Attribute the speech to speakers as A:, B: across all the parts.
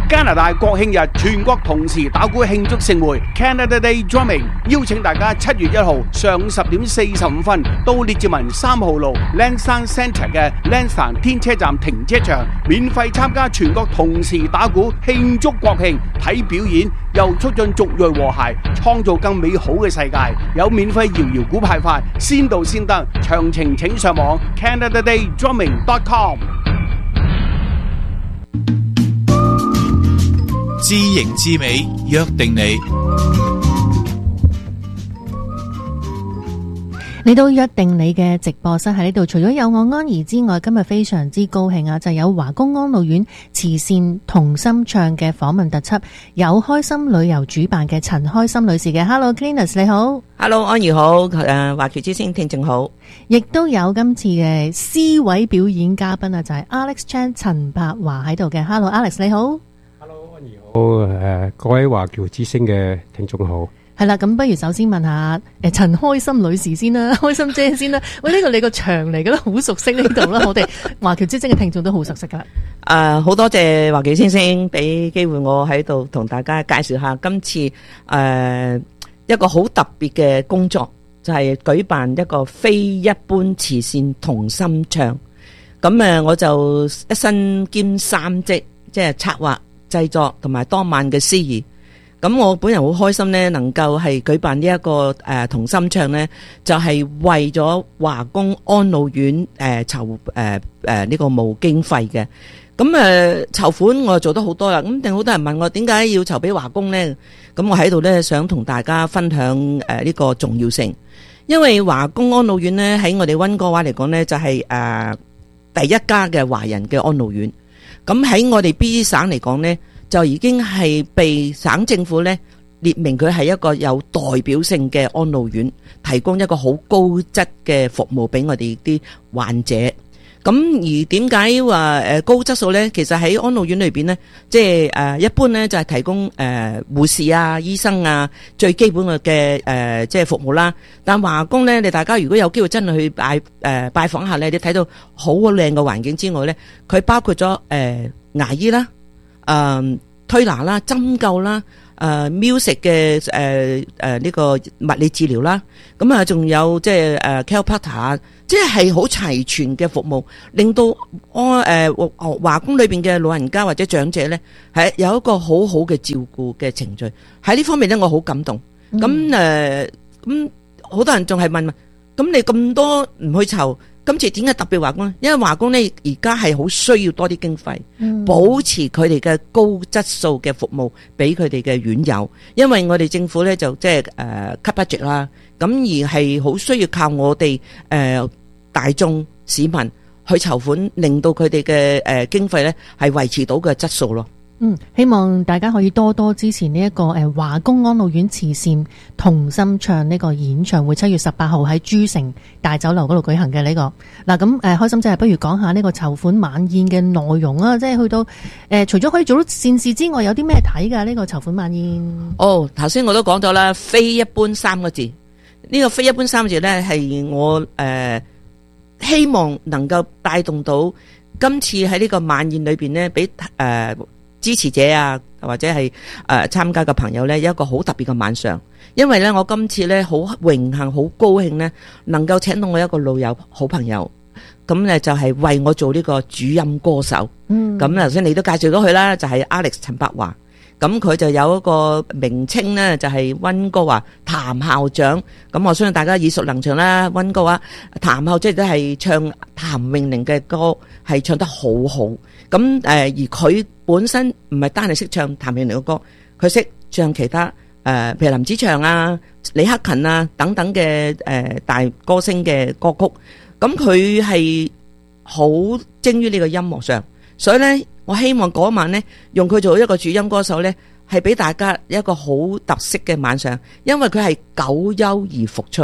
A: 加拿大國慶日全國同時打鼓慶祝盛會 Canada Day Drumming， 邀請大家7月1號上午10點45分到列治文3號路 Lansdowne Centre 嘅 Lansdowne 天車站停車場，免費參加全國同時打鼓慶祝國慶，睇表演又促進族裔和諧，創造更美好嘅世界。有免費搖搖鼓派發，先到先得。詳情請上網 CanadaDayDrumming.com。
B: 知形知美，約定你。
C: 嚟到約定你嘅直播室喺呢度，除咗有我安怡之外，今日非常之高興啊！就有華工安老院慈善同心唱嘅訪問特輯，有開心旅遊主辦嘅陳開心女士嘅。Hello Cleaners 你好。
D: Hello 安怡好，華僑之聲聽眾好。
C: 亦都有今次嘅 C 位表演嘉賓啊，就係 Alex Chan 陳柏華喺度嘅。Hello Alex 你好。
E: Hello 安怡好，各位華僑之聲嘅聽眾好。
C: 係啦，咁不如首先問下陳開心女士先啦，開心姐先啦。喂，呢個你個場嚟噶啦，好熟悉呢度啦，我哋華僑之聲嘅聽眾都好熟悉噶啦。
D: 好多謝華僑先生俾機會我喺度同大家介紹下今次一個好特別嘅工作，就係舉辦一個非一般慈善同心唱。咁我就一身兼三職，即係策劃、製作同埋當晚嘅司儀。咁我本人好開心呢，能夠係舉辦呢一個同心唱呢，就係為咗華工安老院籌呢個募經費嘅。咁籌款我做得好多啦，咁定好多人問我點解要籌俾華工呢？咁我喺度呢，想同大家分享呢個重要性，因為華工安老院呢，喺我哋溫哥華嚟講呢，就係第一家嘅華人嘅安老院。咁喺我哋 B 省嚟講呢，就已經係被省政府咧列明佢係一個有代表性嘅安老院，提供一個好高質嘅服務俾我哋啲患者。咁而點解話高質素咧？其實喺安老院裏邊咧，即係一般咧就係提供護士啊、醫生啊最基本嘅即係服務啦。但華工咧，你大家如果有機會真係去拜訪下咧，你睇到好靚嘅環境之外咧，佢包括咗牙醫啦。推拿啦、針灸啦、music 嘅呢個物理治療啦，咁啊仲有即係chiropractor，即係好齊全嘅服務，令到華工裏邊嘅老人家或者長者咧係有一個好好嘅照顧嘅程序。喺呢方面咧，我好感動。咁咁好多人仲係問，咁你咁多唔去籌？今次點解特別華工呢？因為華工呢而家係好需要多啲經費，保持佢哋嘅高質素嘅服務俾佢哋嘅院友。因為我哋政府呢就即係cut budget啦，咁而係好需要靠我哋大眾市民去籌款，令到佢哋嘅經費呢係維持到嘅質素咯。
C: 希望大家可以多多支持呢一個華工安老院慈善同心唱呢個演唱會，7月18號喺珠城大酒樓嗰度舉行嘅呢個。嗱咁開心姐不如講下呢個籌款晚宴嘅內容啊，即係去到除咗可以做到善事之外，有啲咩睇㗎呢個籌款晚宴？
D: 頭先我都講咗啦，非一般3個字。呢個非一般3個字呢，係我希望能夠帶動到今次喺呢個晚宴裏邊呢，俾支持者啊，或者係參加嘅朋友呢，有一個好特別嘅晚上。因為呢，我今次呢，好榮幸、好高興呢，能夠請到我一個老友、好朋友，咁呢就係為我做呢個主音歌手。咁頭先你都介紹咗佢啦，就係 Alex 陳柏華。咁佢就有一個名稱呢，就係溫哥華譚校長。咁我相信大家耳熟能詳啦。溫哥華譚校長都係唱譚詠麟嘅歌，係唱得好好。咁而佢本身唔係單係識唱譚詠麟嘅歌，佢識唱其他譬如林子祥啊、李克勤啊等等嘅大歌星嘅歌曲。咁佢係好精於呢個音樂上，所以呢，我希望嗰晚呢，用佢做一個主音歌手呢，係俾大家一個好特色嘅晚上，因為佢係久休而復出。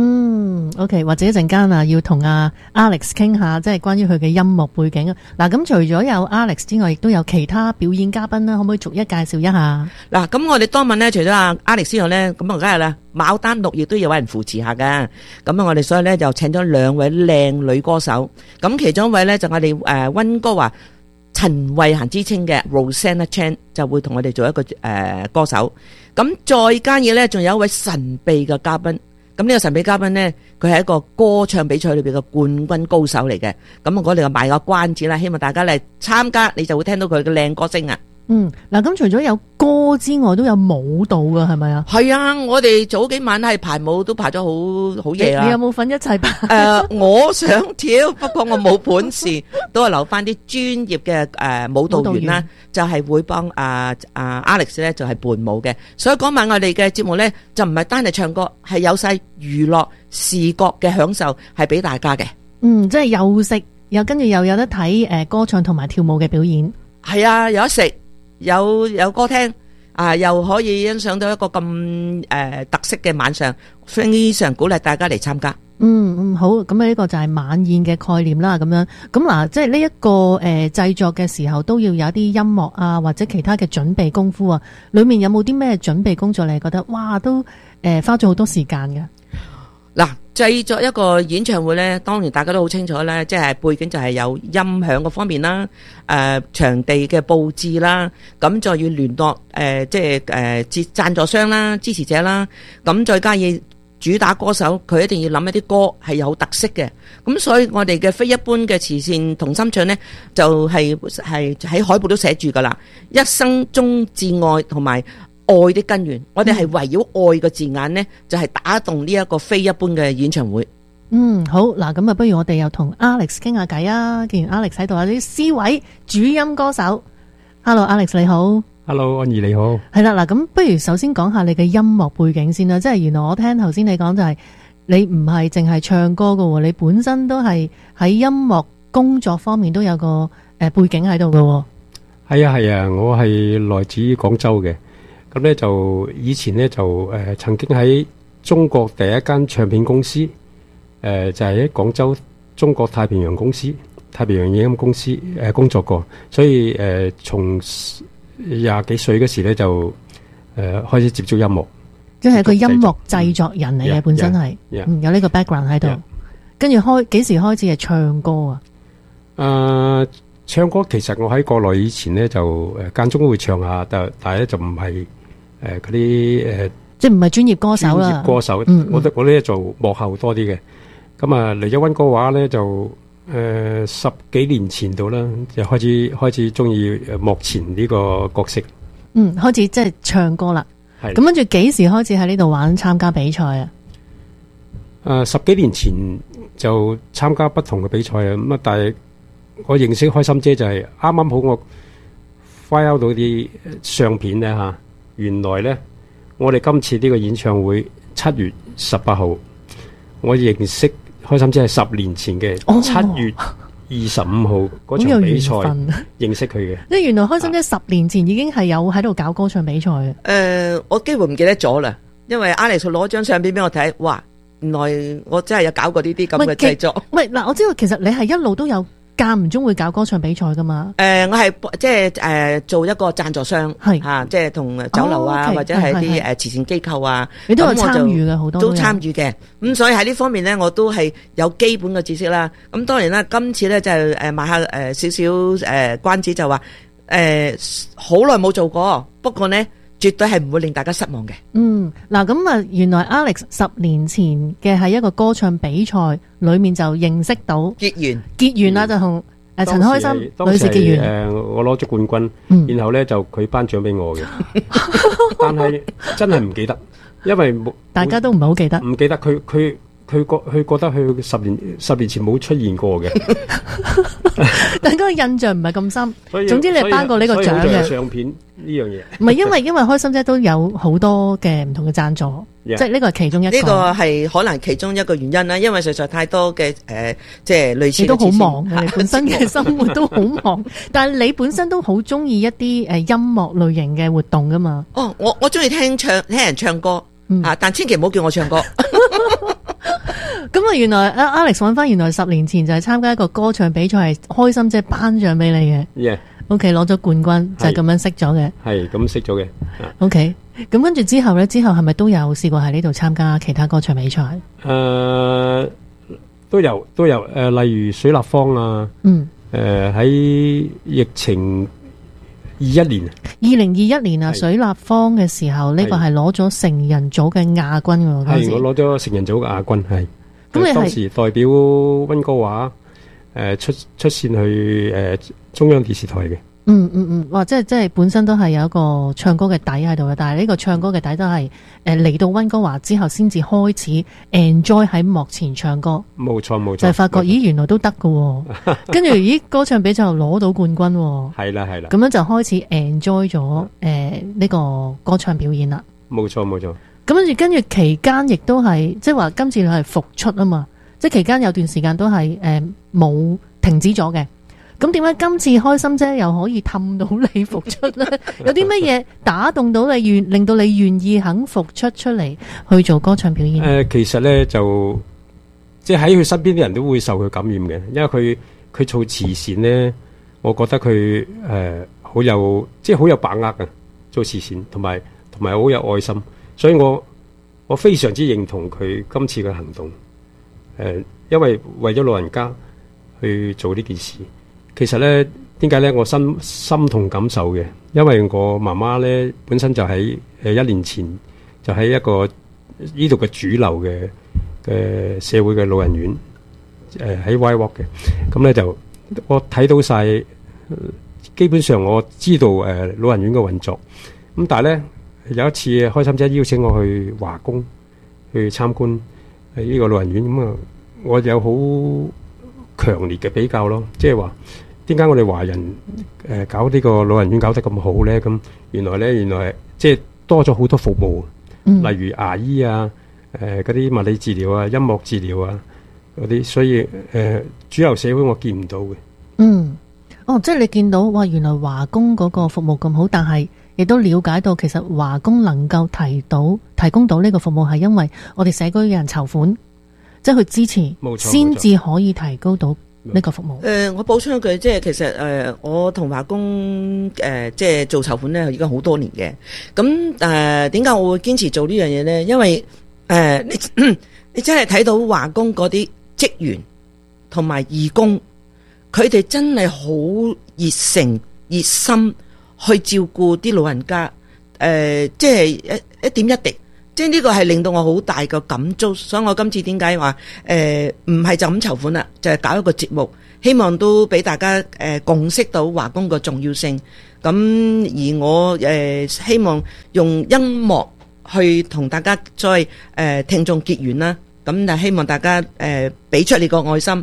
C: OK， 或者一陣間啊，要同阿 Alex 傾下，即係關於佢嘅音樂背景啊。嗱，咁除咗有 Alex 之外，亦都有其他表演嘉賓啦，可唔可以逐一介紹一下？
D: 嗱，咁我哋當晚呢，除咗阿 Alex 之外呢，咁啊，梗係啦，牡丹綠亦都有人扶持下噶。咁啊，我哋所以呢，就請咗2位靚女歌手。咁其中一位呢，就我哋溫哥華陳慧嫻之稱嘅 Rosanna Chan 就會同我哋做一個歌手。咁再加嘢咧，仲有一位神秘嘅嘉賓。咁呢個神秘嘉賓咧，佢係一個歌唱比賽裏邊嘅冠軍高手嚟嘅。咁我哋就賣個關子啦，希望大家嚟參加，你就會聽到佢嘅靚歌聲啊！
C: 嗱，咁除咗有歌之外，都有舞蹈噶，係咪啊？
D: 係啊，我哋早幾晚係排舞都排咗好夜啦。
C: 你有冇份一齊排？
D: 我想跳，不過我冇本事，都係留翻啲專業嘅舞蹈員啦，就係會幫Alex 咧就係伴舞嘅。所以嗰晚我哋嘅節目咧就唔係單係唱歌，係有晒娛樂視覺嘅享受，係俾大家嘅。
C: 即係又食又跟住又有得睇歌唱同埋跳舞嘅表演。
D: 係啊，有得食。有歌聽又可以欣賞到一個咁特色嘅晚上，非常鼓勵大家嚟參加。
C: 好，咁呢個就係晚宴嘅概念啦。咁樣咁嗱，即係呢一個製作嘅時候都要有啲音樂啊，或者其他嘅準備功夫啊。裏面有冇啲咩準備工作你覺得哇都花咗好多時間嘅？
D: 嗱，製作一個演唱會咧，當然大家都好清楚咧，即係背景就係有音響嗰方面啦，場地嘅佈置啦，咁再要聯絡即係贊助商啦、支持者啦，咁再加以主打歌手，佢一定要諗一啲歌係有特色嘅。咁所以我哋嘅非一般嘅慈善同心唱咧，就係喺海報都寫住噶啦，一生中至愛同埋愛的根源，我哋係圍繞愛嘅字眼呢，就係打動呢一個非一般嘅演唱會。
C: 好嗱，咁啊，不如我哋又同 Alex 傾下偈啊！既然 Alex 喺度，有啲 C 位主音歌手。Hello Alex 你好。
E: Hello 安怡你好。
C: 係啦，嗱，咁不如首先講下你嘅音樂背景先啦。即係原來我聽頭先你講就係你唔係淨係唱歌噶，你本身都係喺音樂工作方面都有個背景喺度噶。
E: 係啊，我係來自廣州嘅。咁咧就以前咧就曾經喺中國第一間唱片公司就係喺廣州中國太平洋影音公司工作過，所以從20幾歲嗰時咧就開始接觸音樂，
C: 即係一個音樂製作人嚟嘅，本身係有呢個 background 喺度。跟住幾時開始係唱歌啊？
E: 唱歌其實我喺國內以前咧就間中會唱下，但係咧就唔係嗰啲
C: 即係唔係專業歌手啦。
E: 專業歌手，我咧做幕後多啲嘅。咁啊嚟咗溫哥華咧就10幾年前度啦，就開始中意幕前呢個角色。
C: 開始即係唱歌啦。咁跟住幾時開始喺呢度參加比賽啊
E: ？10幾年前就參加不同嘅比賽啊。咁啊，但係我認識開心姐就係啱啱好我 file 到啲相片咧吓。原來咧，我哋今次呢個演唱會7月18號，我認識開心姐係10年前嘅7月25號嗰場比賽認識佢嘅。即係
C: 原來開心姐10年前已經係有喺度搞歌唱比賽嘅。
D: 我幾乎唔記得咗啦，因為 Alex 攞張相片俾我睇，哇！原來我真係有搞過呢啲咁嘅製作。喂，
C: 嗱，我知道其實你係一路都有間唔中會搞歌唱比賽噶嘛？
D: 我係即係做一個贊助商，係即係同酒樓啊，或者係啲慈善機構啊，
C: 你都有參與嘅，好多
D: 都參與嘅。咁所以喺呢方面咧，我都係有基本嘅知識啦。咁當然啦，今次咧就賣下少少關子，就話好耐冇做過，不過呢，絕對係唔會令大家失望嘅。
C: 嗱咁啊，原來 Alex 10年前嘅係一個歌唱比賽裏面就認識到結緣啦，就同陳開心女士結緣。
E: 我攞咗冠軍，然後咧就佢頒獎俾我嘅，但係真係唔記得，因為
C: 大家都唔係好記得，
E: 唔記得佢覺得佢10年前冇出現過嘅，
C: 但係嗰個印象唔係咁深。總之你係頒過呢個獎嘅
E: 相片呢樣嘢，唔
C: 係因為開心姐都有好多嘅唔同嘅贊助，即係呢個係其中一個。
D: 呢個係可能其中一個原因啦，因為實在太多嘅即係類似。
C: 你都好忙嘅，你本身嘅生活都好忙，但係你本身都好中意一啲音樂類型嘅活動噶嘛？
D: 哦，我中意聽人唱歌但千祈唔好叫我唱歌。
C: 咁啊，原來 Alex 揾翻，原來10年前就係參加一個歌唱比賽，係開心姐頒獎俾你嘅。OK， 攞咗冠軍就係咁樣識咗嘅。係咁識咗嘅。OK， 咁跟住之後咧，係咪都有試過喺呢度參加其他歌唱比賽？
E: 都有例如水立方啊， 喺疫情21年
C: 2021年啊，
E: 係
C: 水立方嘅時候，呢個係攞咗成人組嘅亞軍喎。嗰陣時
E: 係我攞咗成人組嘅亞軍，係
C: 咁你係
E: 當時代表溫哥華出線去中央電視台嘅。
C: 哇！即係本身都係有一個唱歌嘅底喺度嘅，但係呢個唱歌嘅底都係嚟到溫哥華之後先至開始 enjoy 喺幕前唱歌。
E: 冇錯冇錯，
C: 就係發覺咦原來都得㗎喎，跟住咦歌唱比賽又攞到冠軍喎，
E: 係啦係啦，
C: 咁樣就開始 enjoy 咗呢個歌唱表演啦。
E: 冇錯冇錯。
C: 咁跟住期間亦都係即係話今次係復出啊嘛，即係期間有段時間都係冇停止咗嘅。咁點解今次開心姐又可以氹到你復出咧？有啲乜嘢打動到你令到你願意肯復出嚟去做歌唱表演？
E: 其實咧就即係喺佢身邊啲人都會受佢感染嘅，因為佢做慈善咧，我覺得佢好有即係好有把握嘅做慈善，同埋好有愛心，所以我非常之認同佢今次嘅行動。因為為咗老人家去做呢件事。其實咧，點解咧？我心同感受嘅，因為我媽媽咧本身就喺1年前就喺一個呢度嘅主流嘅社會嘅老人院喺 Y Walk 嘅，咁咧就我睇到晒，基本上我知道老人院嘅運作。咁但係咧有一次開心姐邀請我去華工去參觀呢個老人院，咁啊我有好強烈嘅比較咯，即係話。點解我哋華人搞呢個老人院搞得咁好咧？咁原來即係多咗好多服務，例如牙醫啊、嗰啲物理治療啊、音樂治療啊嗰啲，所以主流社會我見唔到嘅。
C: 即係你見到哇，原來華工嗰個服務咁好，但係亦都了解到其實華工能夠提供到呢個服務係因為我哋社區嘅人籌款，即係去支持，先至可以提高到。呢個服務
D: 我補充一句，即係其實我同華工即係做籌款咧，已經好多年嘅。咁點解我會堅持做呢樣嘢咧？因為你真係睇到華工嗰啲職員同埋義工，佢哋真係好熱誠熱心去照顧啲老人家。即係一點一滴。即係呢個係令到我好大嘅感觸，所以我今次點解話唔係就咁籌款啦，就係搞一個節目，希望都俾大家共識到華工嘅重要性。咁而我希望用音樂去同大家再聽眾結緣啦。咁就希望大家俾出你個愛心，